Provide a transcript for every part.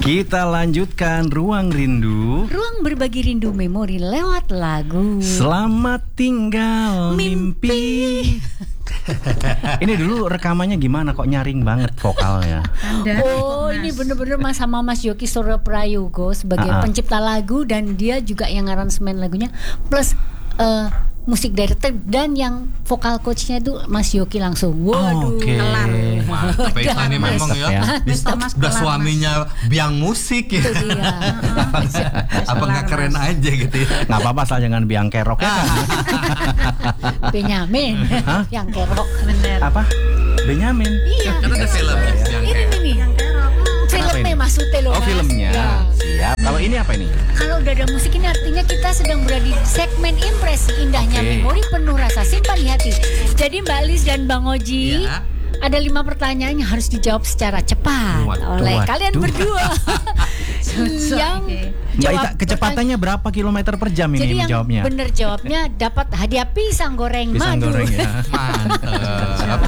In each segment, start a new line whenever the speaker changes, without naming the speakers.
Kita lanjutkan Ruang Rindu.
Ruang berbagi rindu memori lewat lagu.
Selamat tinggal mimpi. Ini dulu rekamannya gimana kok nyaring banget vokalnya?
Ini bener-bener sama Mas Yoki Soro Prayogo sebagai pencipta lagu, dan dia juga yang aransemen lagunya, plus musik director, dan yang vokal coachnya itu Mas Yoki langsung. Waduh, kelar.
Mantap ini memang ya. Udah suaminya biang musik ya. Apa nggak keren aja gitu ya?
Nggak apa-apa, asal jangan biang kerok ya kan?
Benyamin yang kerok.
Bener.
Apa? Benyamin?
Iya.
Kan ada filmnya yang
Ini
Yang kerok.
filmnya maksudnya loh.
Oh,
Mas.
filmnya.
Ya.
Siap. Kalau ini apa ini?
Kalau udah ada musik ini artinya kita sedang berada di segmen impresi indahnya memori penuh rasa simpan di hati. Jadi Mbak Lis dan Bang Oji, ada 5 pertanyaan yang harus dijawab secara cepat oleh kalian berdua. Yang
Mbak Ita, kecepatannya berapa kilometer per jam ini
jadi yang
menjawabnya?
bener jawabnya dapat hadiah pisang goreng
Pisang
madu.
goreng ya.
Mantap.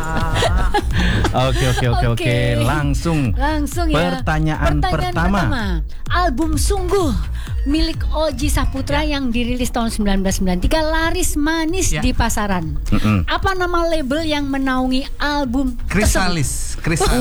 Oke. Langsung
Ya.
Pertanyaan pertama.
Album Sungguh milik Oji Saputra yang dirilis tahun 1993 laris manis di pasaran. Apa nama label yang menaungi album
Kristalis.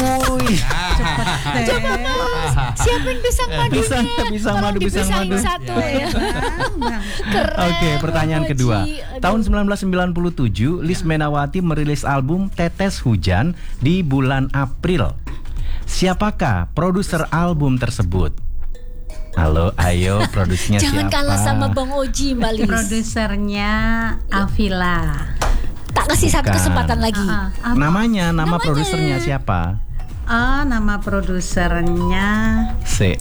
Coba Mas, siapin pisang madunya.
Pisang madu.
Satu ya. Keren.
Oke, pertanyaan
Oji.
kedua.
Aduh.
Tahun 1997, Lis Menawati merilis album Tetes Hujan di bulan April. Siapakah produser album tersebut? Halo, ayo produsernya
Jangan
siapa?
kalah sama Bang Oji, Mbak Lis.
Produsernya Avila.
Tak kasih satu
Bukan.
kesempatan lagi.
Nama produsernya siapa?
Nama produsernya
C.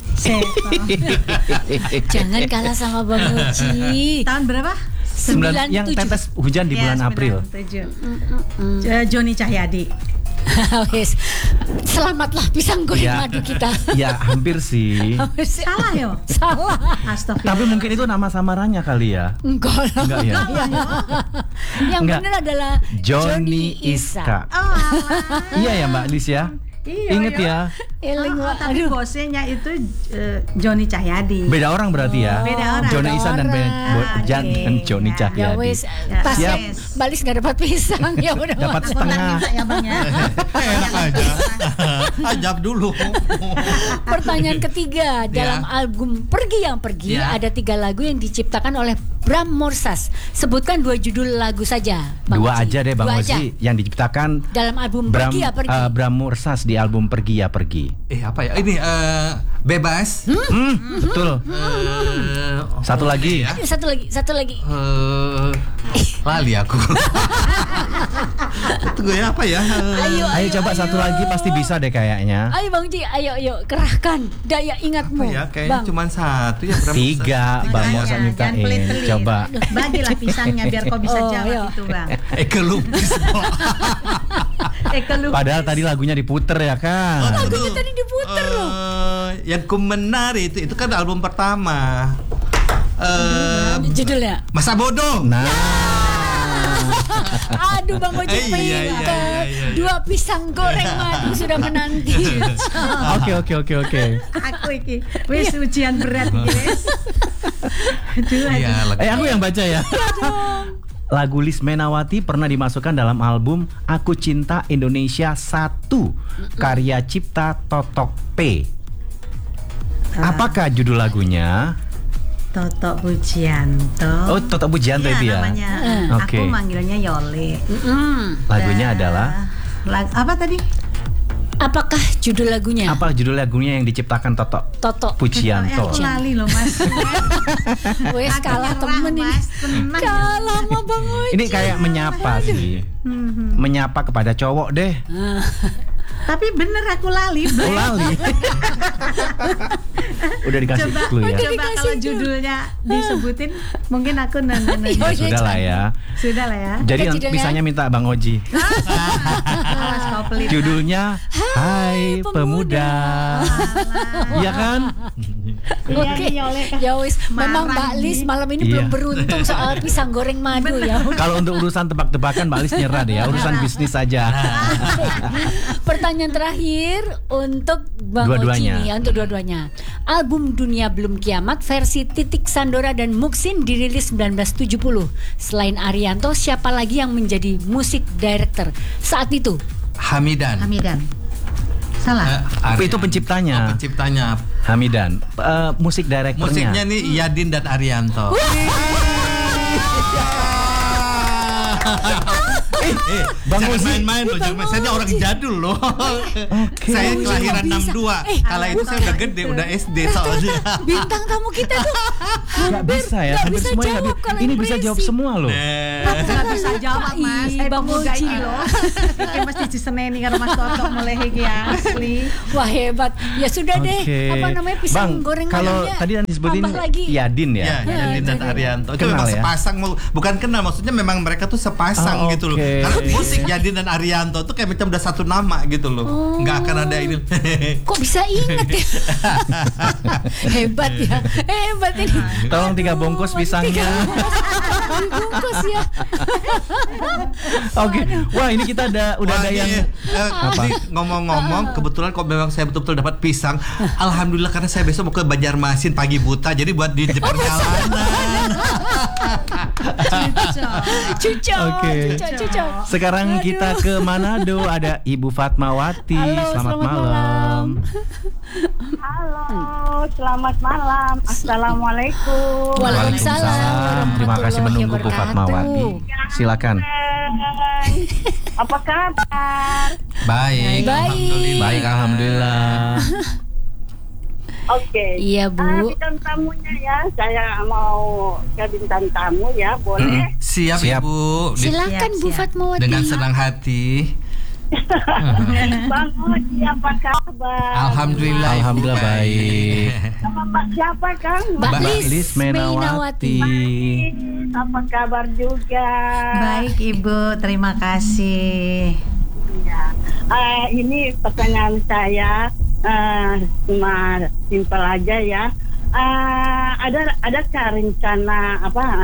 Jangan kalah sama Bang Oji.
tahun berapa?
Yang Tetes Hujan di bulan April.
97. Joni Cahyadi.
Wes, selamatlah pisang goreng
Ya.
madu kita.
Ya, hampir sih.
Salah yo.
Salah.
Astagfirullah.
Tapi mungkin itu nama samarannya kali ya.
Enggak
ya?
Yang
Enggak.
benar adalah
Johnny Iska. Iya ya Mbak Lis ya. Ingat ya.
Tapi bosnya itu Joni Cahyadi.
Beda orang berarti ya.
Beda orang.
Johnny Isan dan
Jan
dan Johnny
Ya
Cahyadi.
wes,
Ya.
pas
Siap.
Mbak Lis nggak dapat pisang ya udah.
Dapat setengah.
Ya Bang ya.
Enak aja. Ajab dulu.
Pertanyaan ketiga, dalam album Pergi Yang Pergi ada 3 lagu yang diciptakan oleh Bram Morsas. Sebutkan 2 judul lagu saja, Bang
2
Oji.
aja deh Bang
2
Oji yang diciptakan
dalam album Pergi Ya Pergi.
Bram Morsas di album Pergi Ya Pergi.
Apa ya? Ini bebas.
Betul. Satu lagi.
Ya.
Satu lagi.
Lali aku. Tunggu ya, apa ya?
Ayo coba satu lagi, pasti bisa deh kayaknya.
Ayo Bang Ji, ayo kerahkan daya ingatmu.
Apa ya? Kayaknya cuma 1 ya.
3 Bang Morsas
Jangan
nyiptain.
pelit-pelit.
Coba.
Bagilah pisangnya biar kau bisa jawab
iya.
itu Bang.
Kelupis.
Kelupis.
Padahal tadi lagunya diputer ya kan.
Lagunya tadi diputer loh.
Yang ku menari itu kan album pertama.
Judulnya.
Masa bodoh.
Nah,
Aduh Bang Oji
Iya.
2 pisang goreng madu sudah menanti.
Oke.
Aku iki wis ujian berat iki wis. Aduh.
Iya,
Aku yang baca ya. Lagu Lis Menawati pernah dimasukkan dalam album Aku Cinta Indonesia 1 karya cipta Totok P. Apakah judul lagunya?
Totok Pujianto.
Oh, Totok Pujianto itu ya.
Namanya.
Oke.
Aku manggilnya Yole.
Lagunya adalah
apa tadi?
Apakah judul lagunya?
apa judul lagunya yang diciptakan Totok Pujianto?
Aku lali loh Mas.
Wes kalah temen ini.
Tenang.
Kalah sama Bang Oji.
Ini kayak menyapa sih. Menyapa kepada cowok deh.
Tapi bener aku lali.
Oh, lali. Udah dikasih clue ya.
Coba kalau judulnya disebutin mungkin aku nonton.
Ya sudah lah ya.
Sudah lah ya.
Jadi
Judulnya?
bisanya minta Bang Oji.
Awas kau pelit.
Judulnya Hai Pemuda. Iya kan?
Oke. Ya wis, memang Mbak Lis malam ini belum beruntung soal pisang goreng madu ya.
Kalau untuk urusan tebak-tebakan Mbak Lis nyerah deh ya. Urusan bisnis saja.
Pertanyaan terakhir untuk Bang Oji
Dua-duanya.
nih ya, untuk dua-duanya. Album Dunia Belum Kiamat versi Titik Sandora dan Muksin dirilis 1970. Selain Arianto, siapa lagi yang menjadi musik director saat itu?
Hamidan.
Salah.
Itu penciptanya.
Penciptanya.
Hamidan. Musik direkturnya.
Musiknya nih Yadin dan Arianto.
Bang
jangan
Ozi.
main-main loh, jangan main. Saya ini orang jadul loh. Saya kelahiran 62. Kala itu saya udah gede, udah SD soalnya.
Bintang tamu kita tuh
Nggak bisa ya,
nggak
hampir
bisa
semuanya
jawab
nggak bi-
kalau
ini
yang
bisa jawab
berisi.
semua loh.
Nggak bisa jawab Mas.
Bang
Pemuda
Oji.
ini loh. Iki mesti diseneni karo Mas Toto mulai iki asli.
Wah hebat. Ya sudah deh.
Oke.
Apa namanya pisang
Bang,
goreng
kalau
ayamnya
tadi yang disebutin
tambah lagi.
Yadin ya.
Ya, Yadin dan Arianto. Itu
Kenal
memang
ya?
sepasang, bukan kenal, maksudnya memang mereka tuh sepasang
Oh,
gitu loh.
oke.
Karena musik Yadin dan Arianto tuh kayak macam udah satu nama gitu loh. Nggak akan ada ini.
Kok bisa inget ya? Hebat ya. Hebat ini.
Tolong 3 bungkus pisangnya.
Bungkus ya.
Oke. Wah, ini kita udah ada yang
apa? Ngomong-ngomong, kebetulan kok memang saya betul-betul dapat pisang. Alhamdulillah, karena saya besok mau ke Banjarmasin pagi buta, jadi buat di perjalanan.
Cucok.
Oke.
Cucok.
Sekarang kita ke Manado, ada Ibu Fatmawati.
Halo,
Selamat
selamat
malam.
Halo, selamat malam. Assalamualaikum.
Waalaikumsalam.
Terima kasih menunggu Bu
warahmatullahi
Fatmawati.
wabarakatuh.
Silakan.
Apa kabar?
Baik,
Baik.
alhamdulillah.
Baik, alhamdulillah.
Oke.
Iya, Bu.
Bintang tamunya ya, saya mau ke bintang tamu ya, boleh?
Siap,
Siap.
Ibu.
Silakan Bu
Siap.
Fatmawati.
Dengan senang hati.
Bang Oji, apa kabar?
Alhamdulillah. Ibu,
Alhamdulillah baik.
Sama Mbak siapa Kang?
Mbak
Mbak
Lis
Lis Menawati.
Apa kabar juga?
Baik Ibu, terima kasih.
Ya. Ini pertanyaan saya cuma simpel aja ya. Adakah rencana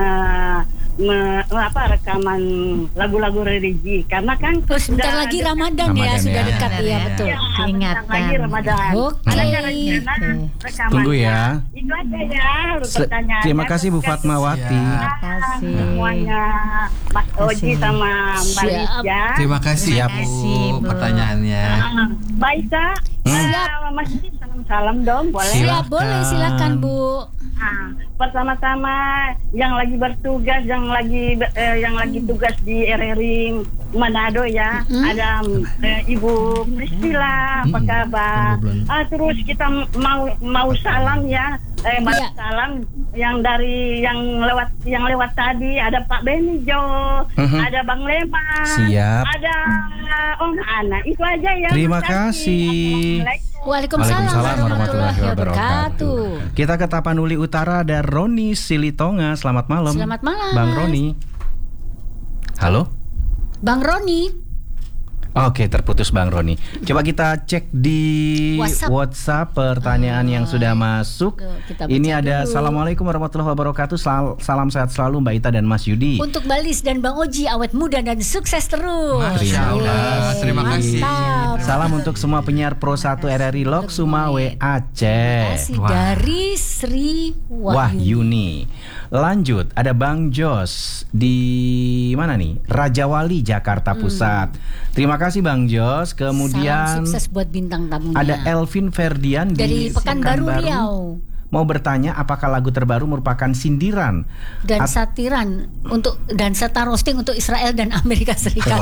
rekaman lagu-lagu religi? Karena kan
Sebentar lagi Ramadan ya,
Ramadan
sudah
ya.
dekat ya,
Ya.
betul.
Ya,
Diingatkan.
bentar lagi Ramadan.
Oke.
Adakah rencana rekamannya?
Tunggu ya.
Itu aja ya pertanyaannya.
Terima kasih Bu Fatmawati.
Terima kasih.
Semuanya Mas Oji sama Mbak
Siap.
Lis ya.
Terima kasih ya,
Terima kasih,
Bu,
Bu.
pertanyaannya.
Baik Kak.
Siap.
Mas Lis salam dong, boleh?
Siap, boleh silakan Bu.
Pertama-tama yang lagi bertugas, yang lagi tugas di RRI Manado ya, ada Ibu Priscilla, apa kabar? Terus kita mau salam ya,
Iya.
salam yang lewat tadi, ada Pak Benijo, ada Bang Lema,
Siap.
ada Om Ana, itu aja ya.
Terima
Makasih.
kasih.
Assalamualaikum.
Waalaikumsalam warahmatullahi wabarakatuh.
Kita ke Tapanuli Utara, ada Roni Silitonga. Selamat malam.
Selamat malam,
Bang
Mas.
Roni. Halo.
Bang Roni.
Oke, terputus Bang Roni. Coba kita cek di WhatsApp pertanyaan yang sudah masuk.
Kita baca
Ini ada
dulu.
Assalamualaikum warahmatullahi wabarakatuh. Salam sehat selalu Mbak Ita dan Mas Yudi.
Untuk Mbak Lis dan Bang Oji, awet muda dan sukses terus.
Masya Allah, terima kasih.
Mantap.
Salam untuk semua penyiar Pro 1 RRI Lok Sumawe Aceh.
Kasih
Wah.
dari Sri Wahyuni.
Wahyuni. Lanjut, ada Bang Jos di mana nih? Raja Wali, Jakarta Pusat. Terima kasih Bang Jos. Kemudian
Salam sukses buat bintang tamunya.
ada Elvin Ferdian
dari Pekanbaru Riau.
Mau bertanya apakah lagu terbaru merupakan sindiran
Dan satiran dan serta roasting untuk Israel dan Amerika Serikat.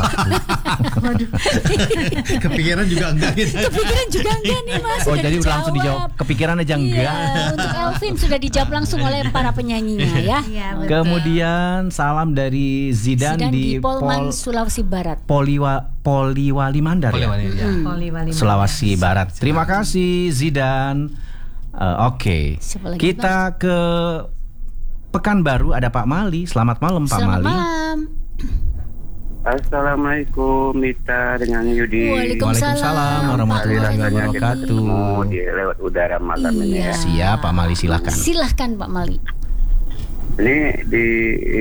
Kepikiran juga enggak gitu.
Kepikiran juga enggak nih Mas?
Oh,
Sudah
jadi udah langsung dijawab. Kepikiran aja enggak.
Iya, untuk Elvin sudah dijawab langsung oleh para penyanyinya ya.
Iya, betul.
Kemudian salam dari Zidan,
Zidan
di
di Polman, Sulawesi Barat.
Poliwali Mandar ya?
Poli Wali
Sulawesi Barat. Terima kasih Zidan. Oke.
Siapa lagi,
Kita ke Pekanbaru, ada Pak Mali. Selamat malam Pak
Selamat
Mali.
malam.
Assalamualaikum Mita dengan Yudi.
Waalaikumsalam warahmatullahi wabarakatuh.
Di lewat udara malam ini
Iya.
ya.
Siap Pak Mali, silakan.
Silahkan Pak Mali.
Ini di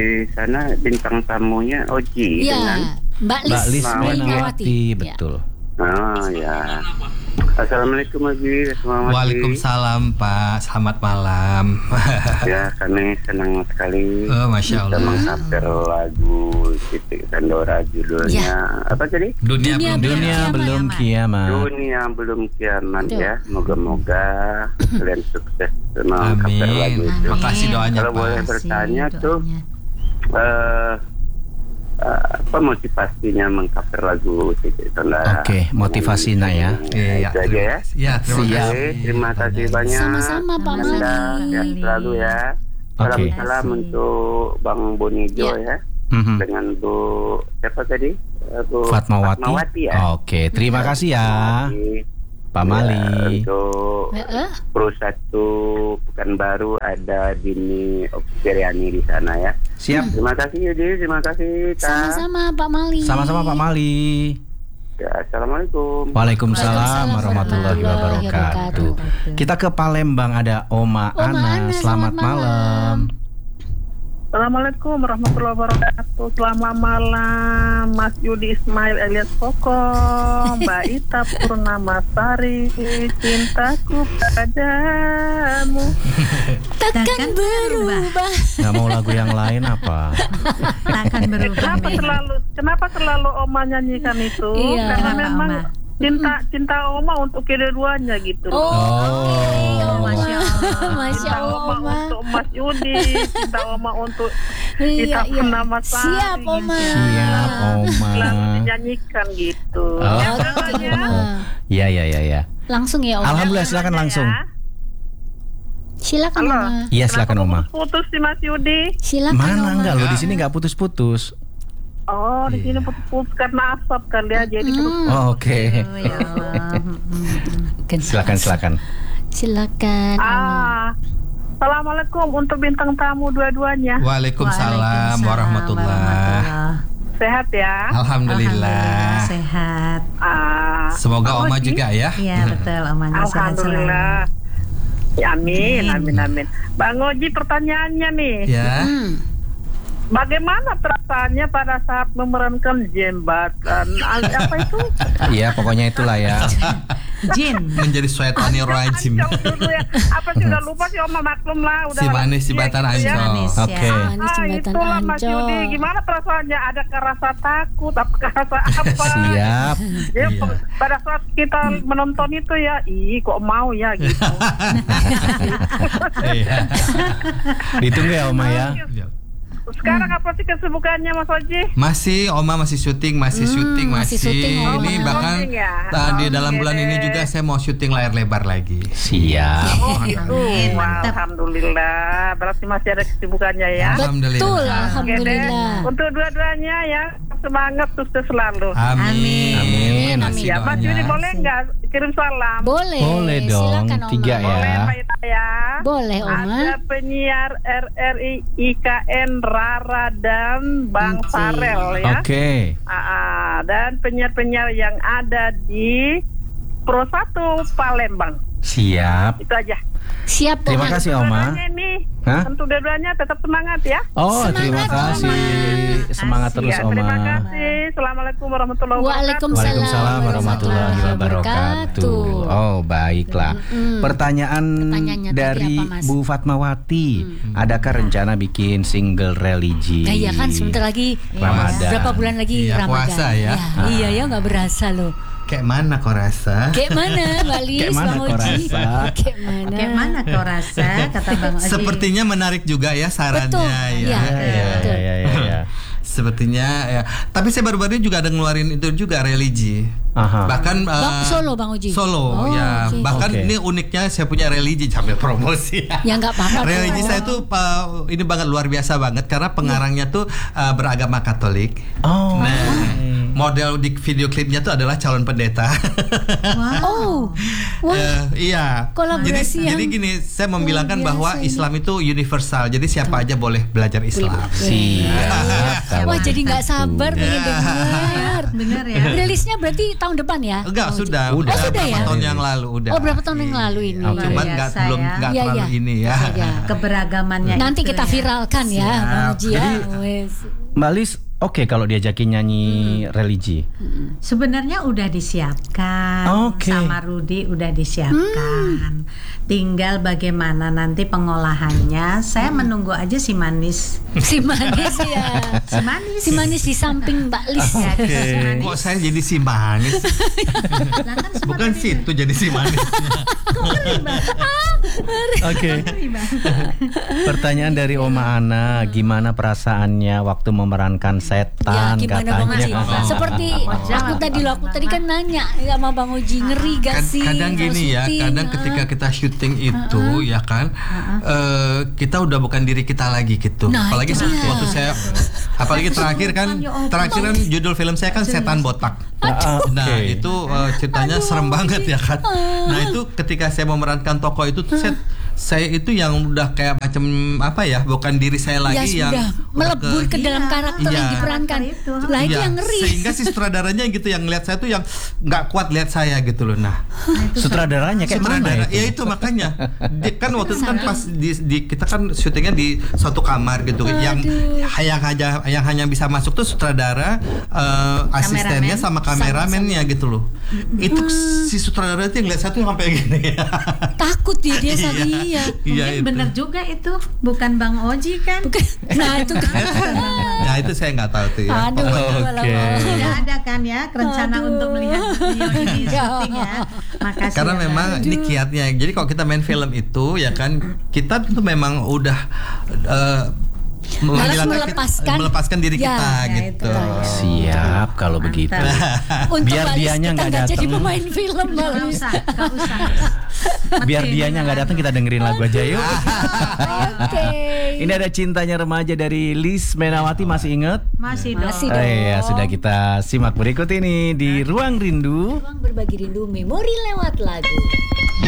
sana bintang tamunya Oji
Iya,
dengan
Mbak
Mbak
Lis
Lis
Menawati.
Menawati,
Ya.
betul.
Oh ya. Assalamualaikum Haji.
Waalaikumsalam Pak, selamat malam.
Ya, kami senang sekali.
Oh, Masya Allah.
Kita mengcover lagu Titik Sandora judulnya apa tadi?
Dunia
belum kiamat.
Dunia belum kiamat ya. Moga-moga kalian sukses mengcover lagu
Amin.
itu.
Makasih doanya
Kalau
Pak.
boleh bertanya tuh apa motivasinya mengcover lagu Titik Sandora?
Oke, motivasinya ya.
Iya,
Itu aja ya.
Ya, terima
Siap.
kasih.
Terima kasih banyak.
Sama-sama, Pak
Anda
Mali.
sehat selalu ya. Salam-salam untuk Bang Bonijo ya.
Mhm.
Dengan Bu siapa tadi? Bu
Fatmawati.
ya.
Oke, terima kasih ya, Pak Mali.
Untuk Pro 1 Pekanbaru ada Dini Oksiriani di sana ya.
Siap.
Terima kasih Yudi, terima kasih Ta.
Sama-sama Pak Mali.
Sama-sama Pak Mali.
Ya, Assalamualaikum.
Waalaikumsalam warahmatullahi wabarakatuh. Kita ke Palembang, ada Oma Ana. Selamat malam.
Assalamualaikum warahmatullahi wabarakatuh. Selamat malam Mas Yudi Ismail alias Koko, Mbak Ita Purnamasari, cintaku padamu
Takkan berubah.
Nggak mau lagu yang lain apa?
Takkan berubah.
Kenapa selalu Oma nyanyikan itu?
Iya.
Karena
Kenapa,
memang
Oma?
cinta Oma untuk kedua-duanya gitu.
Masya Allah.
Cinta Oma untuk Mas Yudi, cinta Oma untuk Ita
Iya.
Purnamasari.
Siap Oma.
Siap Oma.
Selalu dinyanyikan gitu.
Oh.
Ya,
Oke,
namanya.
Oma.
Iya.
Langsung ya Oma.
Alhamdulillah, silakan langsung.
Silakan
Halo.
Oma.
Iya, silakan Oma.
Putus sih Mas Yudi.
Silakan
Mana
Oma.
enggak lo di sini nggak putus-putus.
Oh, di sini putus karena asap kali ya, jadi putus.
Oh, oke.
Ya Allah.
Silakan.
Silakan Oma.
Assalamualaikum untuk bintang tamu dua-duanya.
Waalaikumsalam warahmatullahi.
Sehat ya?
Alhamdulillah.
Sehat.
Semoga Oma juga ya.
Iya betul, Omanya sehat selalu.
Alhamdulillah. Ya, amin. Bang Oji, pertanyaannya nih.
Ya.
Bagaimana perasaannya pada saat memerankan jembatan? Apa itu?
Iya, pokoknya itulah ya.
Jin.
Menjadi syaitanir rajim.
Ancol dulu ya. Apa sih udah lupa sih Oma, maklum lah. Udah
Si manis jembatan
gitu ya.
Ancol.
Manis, ya.
Oke.
Manis jembatan
itulah Mas
Ancol.
Yudi. Gimana perasaannya? Adakah rasa takut? Apakah rasa apa?
Siap.
Ya,
Iya.
pada saat kita menonton itu ya, kok mau ya gitu.
Iya.
Ditunggu ya Oma ya.
Sekarang apa sih kesibukannya Mas Oji?
Oma masih syuting.
masih syuting, Oma.
Ini
masih
bahkan
syuting ya?
di dalam
Oke
bulan ini
deh.
juga saya mau syuting layar lebar lagi.
Siap.
Oh gitu.
Amin,
Wah,
mantap.
Alhamdulillah. Berarti masih ada kesibukannya ya.
Alhamdulillah.
Betul,
Oke deh.
alhamdulillah.
Untuk dua-duanya ya, semangat sukses selalu.
Amin.
Amin.
Makasih
Ya, Mas
doanya.
Yudi boleh nggak kirim salam?
Boleh
dong.
Silakan Oma.
3 ya.
Boleh Mbak Ita ya.
Boleh Oma.
Ada penyiar RRI IKN Rara dan Bang
Oke.
Farel ya.
Oke.
Dan penyiar-penyiar yang ada di Pro 1 Palembang.
Siap.
Itu aja.
Siap
Terima
Oma.
kasih Oma.
Dua-duanya nih,
Hah?
untuk dua-duanya tetap semangat ya.
Oh,
Semangat,
terima kasih.
Oma.
Semangat terus
Ya, terima
Oma.
kasih. Assalamualaikum warahmatullahi wabarakatuh.
Waalaikumsalam warahmatullahi wabarakatuh. Oh, baiklah.
Pertanyaannya tadi
dari
apa, Mas?
Bu Fatmawati. Adakah rencana bikin single religi?
Nah, iya kan sebentar lagi
Ramadan.
berapa bulan lagi
Iya,
Ramadan.
puasa ya.
Iya ya nggak berasa loh.
Kayak mana kok rasa?
Kayak mana Mbak Lis,
Kayak mana
Bang
kau
Oji?
rasa?
Kayak mana?
Kayak mana kau rasa, kata Bang Oji.
Sepertinya menarik juga ya sarannya
Betul,
ya.
iya.
Ya.
Sepertinya ya. Tapi saya baru-baru ini juga ada ngeluarin itu juga religi.
Aha.
Bahkan
Solo Bang Oji.
Solo
Oh,
ya.
oke.
Bahkan
Oke.
ini uniknya saya punya religi sambil promosi.
Ya nggak apa-apa.
Religi
kok.
saya tuh ini banget luar biasa banget karena pengarangnya tuh beragama Katolik.
Oh.
Nah, model di video klipnya tuh adalah calon pendeta.
Oh, wah.
Iya.
Kolaborasi
Jadi
yang
gini, saya membilangkan
luar
bahwa
biasa ini.
Islam itu universal. Jadi siapa aja boleh belajar Islam.
Siap.
Wah jadi nggak sabar pengen
Ya.
dengar.
Bener ya.
Rilisnya berarti tahun depan ya?
Enggak,
Bang Oji?
sudah.
Oh, sudah
berapa
ya?
tahun yang lalu udah.
Oh berapa tahun yang lalu ini?
Oke.
Cuman
Luar
nggak
biasa
belum
ya.
nggak
Iya,
terlalu
iya.
ini ya.
Iya.
Keberagamannya
Nanti
itu
kita
ya.
viralkan ya, Bang Oji ya.
Siap.
Wes.
Mbak Lis, oke kalau diajakin nyanyi religi?
Sebenarnya udah disiapkan, sama Rudi udah disiapkan. Tinggal bagaimana nanti pengolahannya. Saya menunggu aja si manis.
Si manis ya. Si manis di samping Mbak Lis.
Kok saya jadi si manis? Bukan situ jadi si manis.
Oke. Pertanyaan dari Oma Ana, gimana perasaannya waktu memerankan setan katanya?
Seperti aku tadi kan nanya sama Bang Oji, ngeri gak sih?
Kadang gini ya, kadang ketika kita syuting itu ya kan, kita udah bukan diri kita lagi gitu. Apalagi waktu saya, apalagi terakhir kan judul film saya kan Setan Botak. Nah itu ceritanya serem banget ya kan. Nah itu ketika saya memerankan tokoh itu saya itu yang udah kayak macam apa ya, bukan diri saya lagi yang
melebur ke dalam karakter yang diperankan itu. Lah itu yang ngeri.
Sehingga si sutradaranya gitu yang lihat saya tuh yang nggak kuat lihat saya gitu loh. Nah,
sutradaranya kayak mana itu?
Ya itu makanya kan waktu itu kan pas di kita kan syutingnya di suatu kamar gitu. Yang hanya bisa masuk tuh sutradara, asistennya sama kameramennya gitu loh. Itu si sutradara itu yang lihat saya tuh sampai gini.
Takut dia saat
Mungkin benar juga itu, bukan Bang Oji kan?
Bukan. Nah itu kan.
Nah itu saya nggak tahu tuh ya.
Tidak ada kan ya rencana untuk melihat video ini syuting ya. Makasih.
Karena memang ini kiatnya. Jadi kalau kita main film itu ya kan, kita tuh memang udah melepaskan diri kita gitu.
Siap kalau begitu. Biar dianya nggak datang.
Jadi pemain film
nggak usah.
Biar dianya nggak datang, kita dengerin lagu aja yuk. Ini ada Cintanya Remaja dari Lis Menawati, masih ingat?
Masih dong.
Ya sudah, kita simak berikut ini di Ruang Rindu.
Ruang Berbagi Rindu, memori lewat lagu.